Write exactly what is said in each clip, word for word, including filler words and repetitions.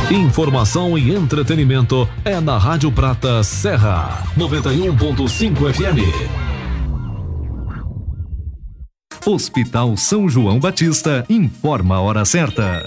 Informação e entretenimento é na Rádio Prata Serra, noventa e um ponto cinco F M. Hospital São João Batista informa a hora certa.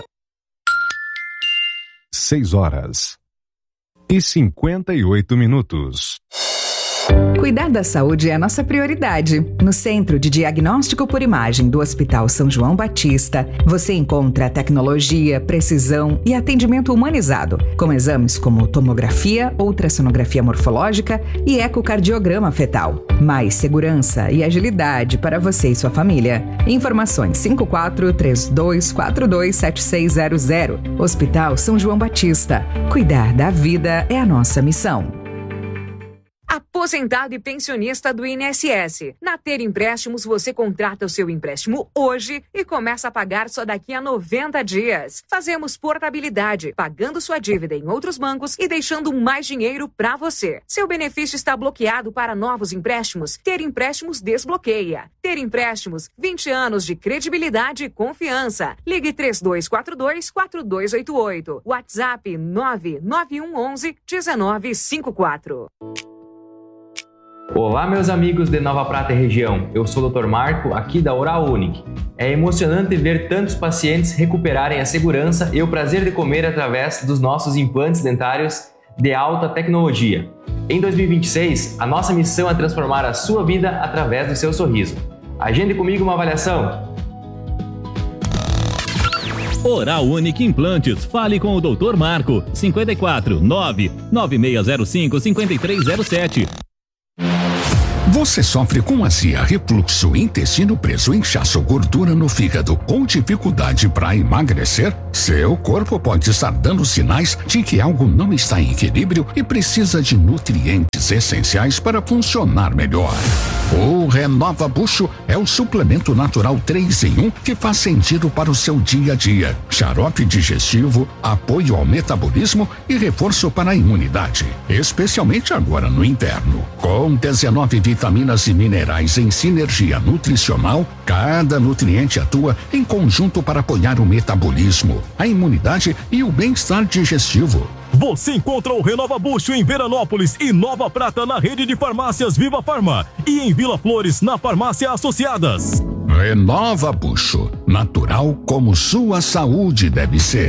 Seis horas e cinquenta e oito minutos. Cuidar da saúde é a nossa prioridade. No Centro de Diagnóstico por Imagem do Hospital São João Batista, você encontra tecnologia, precisão e atendimento humanizado, com exames como tomografia, ultrassonografia morfológica e ecocardiograma fetal. Mais segurança e agilidade para você e sua família. Informações cinco quatro três dois quatro dois sete seis zero zero. Hospital São João Batista. Cuidar da vida é a nossa missão. Aposentado e pensionista do I N S S. Na Ter Empréstimos, você contrata o seu empréstimo hoje e começa a pagar só daqui a noventa dias. Fazemos portabilidade, pagando sua dívida em outros bancos e deixando mais dinheiro para você. Seu benefício está bloqueado para novos empréstimos? Ter Empréstimos desbloqueia. Ter Empréstimos, vinte anos de credibilidade e confiança. Ligue três dois quatro dois quatro dois oito oito. WhatsApp nove nove um um um um nove cinco quatro. Olá, meus amigos de Nova Prata e região. Eu sou o doutor Marco, aqui da Oral Unique. É emocionante ver tantos pacientes recuperarem a segurança e o prazer de comer através dos nossos implantes dentários de alta tecnologia. Em dois mil e vinte e seis, a nossa missão é transformar a sua vida através do seu sorriso. Agende comigo uma avaliação. Oral Unique Implantes. Fale com o doutor Marco. cinquenta e quatro, nove nove seis zero cinco, cinco três zero sete. Você sofre com azia, refluxo, intestino preso, inchaço, gordura no fígado, com dificuldade para emagrecer? Seu corpo pode estar dando sinais de que algo não está em equilíbrio e precisa de nutrientes essenciais para funcionar melhor. O Renova Bucho é o suplemento natural três em um que faz sentido para o seu dia a dia. Xarope digestivo, apoio ao metabolismo e reforço para a imunidade, especialmente agora no inverno. Com dezenove vitaminas e minerais em sinergia nutricional, cada nutriente atua em conjunto para apoiar o metabolismo, a imunidade e o bem-estar digestivo. Você encontra o Renova Bucho em Veranópolis e Nova Prata na rede de farmácias Viva Farma e em Vila Flores na Farmácia Associadas. Renova Bucho, natural como sua saúde deve ser.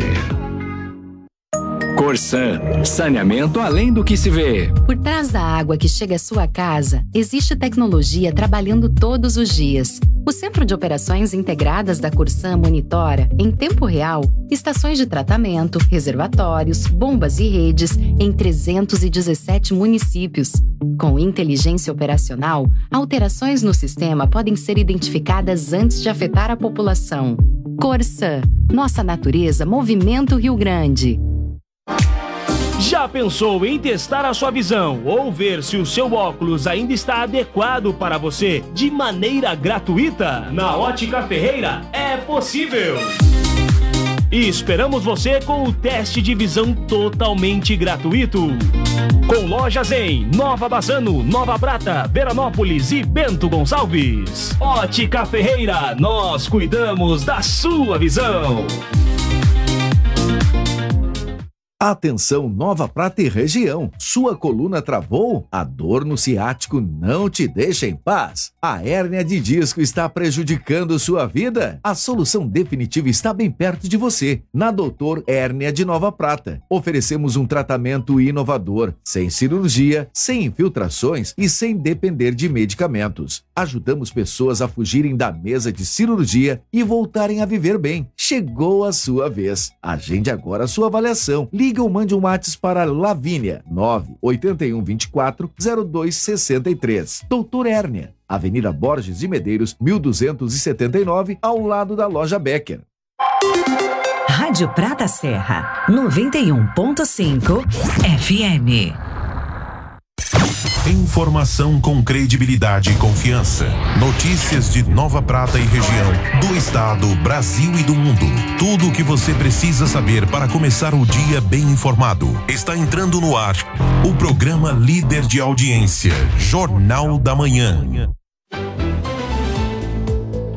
Corsan, saneamento além do que se vê. Por trás da água que chega à sua casa, existe tecnologia trabalhando todos os dias. O Centro de Operações Integradas da Corsan monitora, em tempo real, estações de tratamento, reservatórios, bombas e redes em trezentos e dezessete municípios. Com inteligência operacional, alterações no sistema podem ser identificadas antes de afetar a população. Corsan, nossa natureza movimenta o Rio Grande. Já pensou em testar a sua visão ou ver se o seu óculos ainda está adequado para você de maneira gratuita? Na Ótica Ferreira é possível! E esperamos você com o teste de visão totalmente gratuito. Com lojas em Nova Bassano, Nova Prata, Veranópolis e Bento Gonçalves. Ótica Ferreira, nós cuidamos da sua visão. Atenção, Nova Prata e região. Sua coluna travou? A dor no ciático não te deixa em paz? A hérnia de disco está prejudicando sua vida? A solução definitiva está bem perto de você. Na Doutor Hérnia de Nova Prata. Oferecemos um tratamento inovador, sem cirurgia, sem infiltrações e sem depender de medicamentos. Ajudamos pessoas a fugirem da mesa de cirurgia e voltarem a viver bem. Chegou a sua vez. Agende agora a sua avaliação. Liga ou mande um WhatsApp para Lavínia, nove oito um dois quatro zero dois seis três. Doutor Hérnia, Avenida Borges de Medeiros, mil duzentos e setenta e nove, ao lado da Loja Becker. Rádio Prata Serra, noventa e um ponto cinco F M. Informação com credibilidade e confiança. Notícias de Nova Prata e região, do estado, Brasil e do mundo. Tudo o que você precisa saber para começar o dia bem informado. Está entrando no ar o programa líder de audiência, Jornal da Manhã.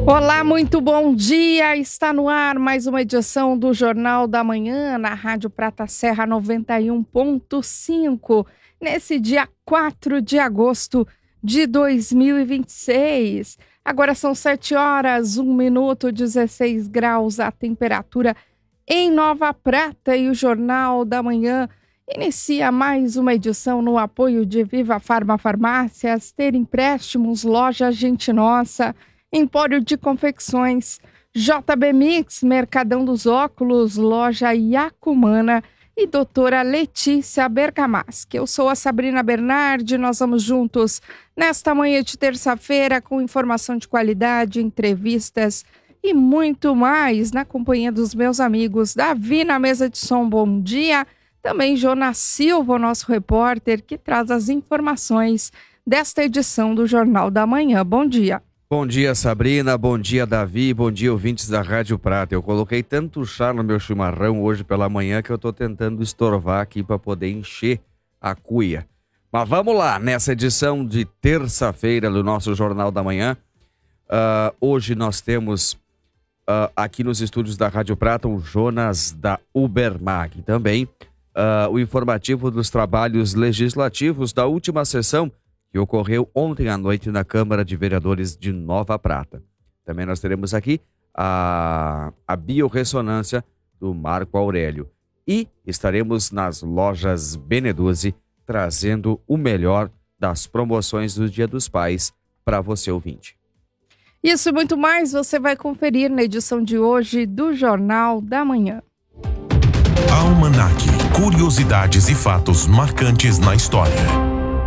Olá, muito bom dia! Está no ar mais uma edição do Jornal da Manhã na Rádio Prata Serra noventa e um ponto cinco, nesse dia quatro de agosto de dois mil e vinte e seis. Agora são sete horas, um minuto, dezesseis graus a temperatura em Nova Prata, e o Jornal da Manhã inicia mais uma edição no apoio de Viva Farma Farmácias, Ter Empréstimos, Loja Gente Nossa, Empório de Confecções, J B Mix, Mercadão dos Óculos, Loja Iacumana e doutora Letícia Bergamaschi. Eu sou a Sabrina Bernardi, nós vamos juntos nesta manhã de terça-feira com informação de qualidade, entrevistas e muito mais na companhia dos meus amigos. Davi na mesa de som, bom dia. Também Jonas Silva, nosso repórter, que traz as informações desta edição do Jornal da Manhã. Bom dia. Bom dia, Sabrina. Bom dia, Davi. Bom dia, ouvintes da Rádio Prata. Eu coloquei tanto chá no meu chimarrão hoje pela manhã que eu estou tentando estorvar aqui para poder encher a cuia. Mas vamos lá, nessa edição de terça-feira do nosso Jornal da Manhã. Uh, hoje nós temos uh, aqui nos estúdios da Rádio Prata o Jonas da Ubermag. Também uh, o informativo dos trabalhos legislativos da última sessão que ocorreu ontem à noite na Câmara de Vereadores de Nova Prata. Também nós teremos aqui a, a biorressonância do Marco Aurélio. E estaremos nas lojas Beneduzzi trazendo o melhor das promoções do Dia dos Pais para você, ouvinte. Isso e muito mais você vai conferir na edição de hoje do Jornal da Manhã. Almanac, curiosidades e fatos marcantes na história.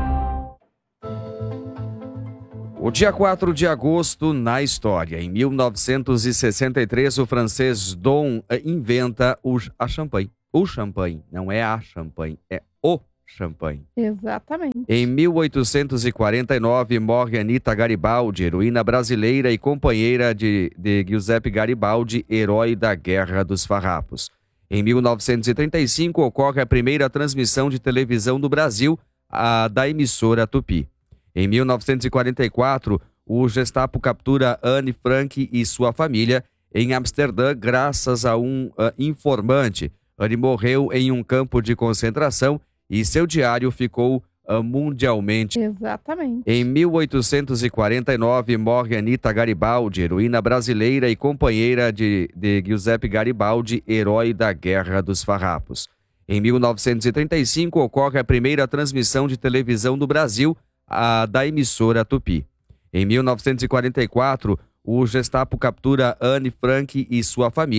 O dia quatro de agosto na história. Em mil novecentos e sessenta e três, o francês Dom inventa o, a champanhe. O champanhe, não é a champanhe, é o champanhe. Exatamente. Em mil oitocentos e quarenta e nove, morre Anita Garibaldi, heroína brasileira e companheira de, de Giuseppe Garibaldi, herói da Guerra dos Farrapos. Em mil novecentos e trinta e cinco, ocorre a primeira transmissão de televisão do Brasil, a da emissora Tupi. Em mil novecentos e quarenta e quatro, o Gestapo captura Anne Frank e sua família em Amsterdã graças a um uh, informante. Anne morreu em um campo de concentração e seu diário ficou uh, mundialmente. Exatamente. Em mil oitocentos e quarenta e nove, morre Anita Garibaldi, heroína brasileira e companheira de, de Giuseppe Garibaldi, herói da Guerra dos Farrapos. Em mil novecentos e trinta e cinco, ocorre a primeira transmissão de televisão do Brasil, a da emissora Tupi. Em mil novecentos e quarenta e quatro, o Gestapo captura Anne Frank e sua família